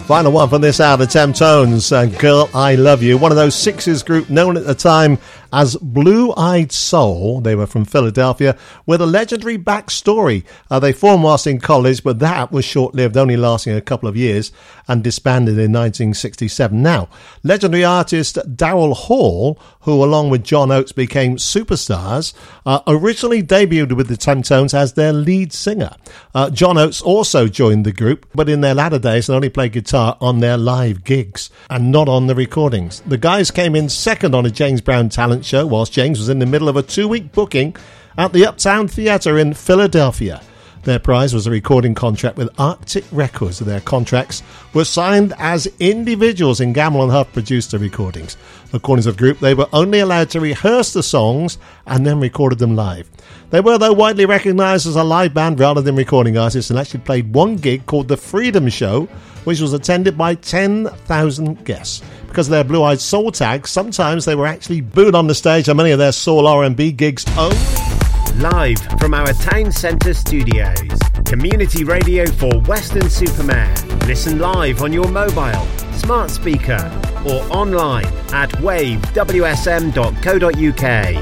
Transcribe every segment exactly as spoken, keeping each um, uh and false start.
Final one from this hour, the Temptones, uh, Girl, I Love You. One of those sixties group known at the time as Blue Eyed Soul. They were from Philadelphia with a legendary backstory. Uh, they formed whilst in college, but that was short-lived, only lasting a couple of years, and disbanded in nineteen sixty-seven. Now, legendary artist Daryl Hall, who along with John Oates became superstars, uh, originally debuted with the Temptones as their lead singer. Uh, John Oates also joined the group, but in their latter days they only played guitar on their live gigs and not on the recordings. The guys came in second on a James Brown talent show whilst James was in the middle of a two-week booking at the Uptown Theatre in Philadelphia. Their prize was a recording contract with Arctic Records. Their contracts were signed as individuals, and Gamble and Huff produced the recordings. According to the group, they were only allowed to rehearse the songs and then recorded them live. They were, though, widely recognised as a live band rather than recording artists, and actually played one gig called The Freedom Show, which was attended by ten thousand guests. Because of their blue-eyed soul tag, sometimes they were actually booed on the stage on many of their soul R and B gigs only. Live from our town centre studios, community radio for Weston-super-Mare. Listen live on your mobile, smart speaker or online at wave w s m dot co dot u k.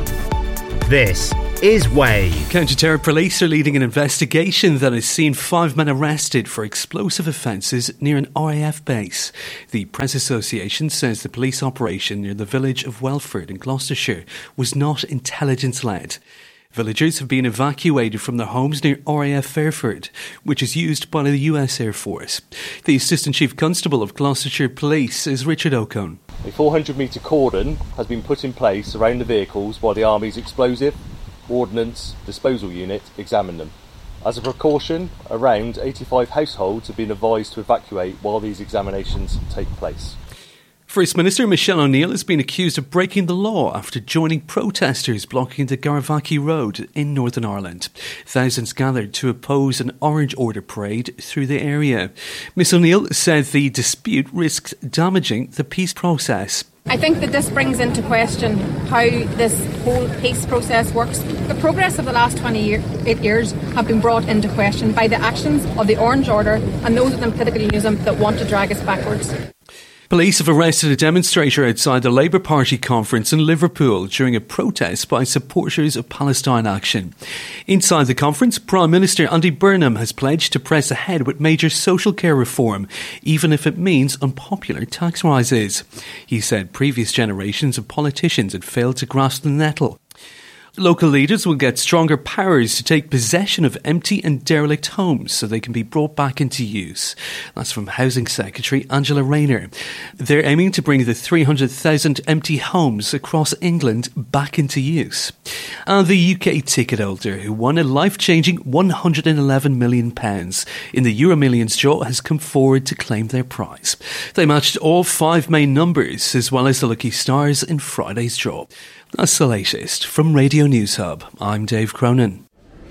This is Wave. Counter-terror police are leading an investigation that has seen five men arrested for explosive offences near an R A F base. The Press Association says the police operation near the village of Welford in Gloucestershire was not intelligence-led. Villagers have been evacuated from their homes near R A F Fairford, which is used by the U S Air Force. The Assistant Chief Constable of Gloucestershire Police is Richard O'Cone. A four hundred metre cordon has been put in place around the vehicles while the Army's explosive ordnance disposal unit examine them. As a precaution, around eighty-five households have been advised to evacuate while these examinations take place. First Minister Michelle O'Neill has been accused of breaking the law after joining protesters blocking the Garavaki Road in Northern Ireland. Thousands gathered to oppose an Orange Order parade through the area. Miss O'Neill said the dispute risked damaging the peace process. I think that this brings into question how this whole peace process works. The progress of the last twenty-eight years have been brought into question by the actions of the Orange Order and those within political unionism that want to drag us backwards. Police have arrested a demonstrator outside the Labour Party conference in Liverpool during a protest by supporters of Palestine Action. Inside the conference, Prime Minister Andy Burnham has pledged to press ahead with major social care reform, even if it means unpopular tax rises. He said previous generations of politicians had failed to grasp the nettle. Local leaders will get stronger powers to take possession of empty and derelict homes so they can be brought back into use. That's from Housing Secretary Angela Rayner. They're aiming to bring the three hundred thousand empty homes across England back into use. And the U K ticket holder who won a life-changing one hundred eleven million pounds in the Euro Millions draw has come forward to claim their prize. They matched all five main numbers as well as the lucky stars in Friday's draw. That's the latest from Radio News Hub. I'm Dave Cronin.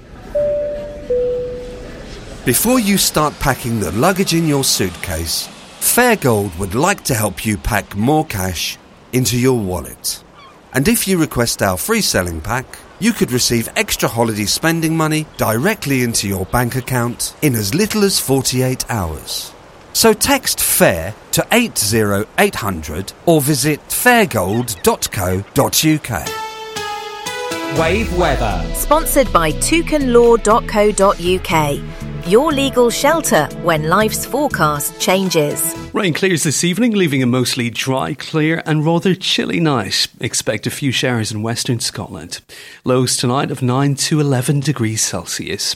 Before you start packing the luggage in your suitcase, Fairgold would like to help you pack more cash into your wallet. And if you request our free selling pack, you could receive extra holiday spending money directly into your bank account in as little as forty-eight hours. So text FAIR to eight zero eight hundred or visit fairgold dot co dot u k. Wave weather. Sponsored by toucan law dot co dot u k. Your legal shelter when life's forecast changes. Rain clears this evening, leaving a mostly dry, clear and rather chilly night. Expect a few showers in western Scotland. Lows tonight of nine to eleven degrees Celsius.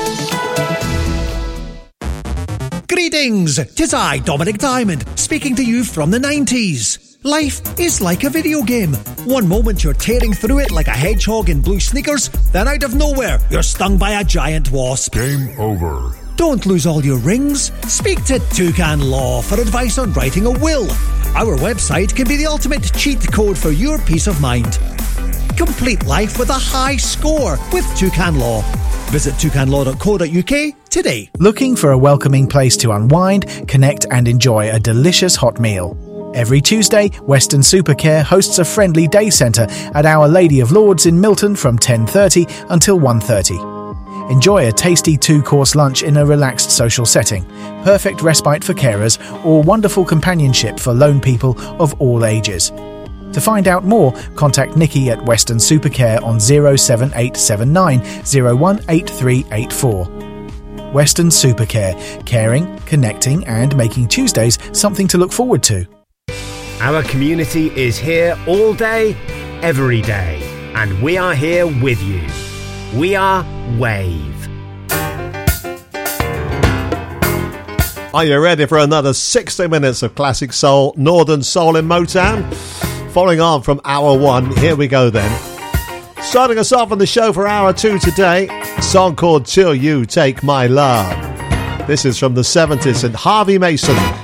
Greetings, 'tis I, Dominic Diamond, speaking to you from the nineties. Life is like a video game. One moment you're tearing through it like a hedgehog in blue sneakers, then out of nowhere you're stung by a giant wasp. Game over. Don't lose all your rings. Speak to Toucan Law for advice on writing a will. Our website can be the ultimate cheat code for your peace of mind. Complete life with a high score with Toucan Law. Visit toucan law dot co dot u k today. Looking for a welcoming place to unwind, connect and enjoy a delicious hot meal? Every Tuesday, Western Supercare hosts a friendly day centre at Our Lady of Lords in Milton from ten thirty until one thirty. Enjoy a tasty two-course lunch in a relaxed social setting, perfect respite for carers, or wonderful companionship for lone people of all ages. To find out more, contact Nikki at Western Supercare on zero seven eight seven nine zero one eight three eight four. Western Supercare, caring, connecting and making Tuesdays something to look forward to. Our community is here all day, every day, and we are here with you. We are Wave. Are you ready for another sixty minutes of classic soul, northern soul in Motown? Following on from hour one, here we go then. Starting us off on the show for hour two today, a song called Till You Take My Love. This is from the seventies and Harvey Mason.